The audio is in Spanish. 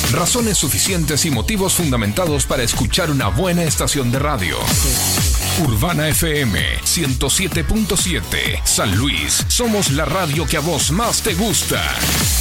Razones suficientes y motivos fundamentados para escuchar una buena estación de radio. Urbana FM 107.7. San Luis, somos la radio que a vos más te gusta.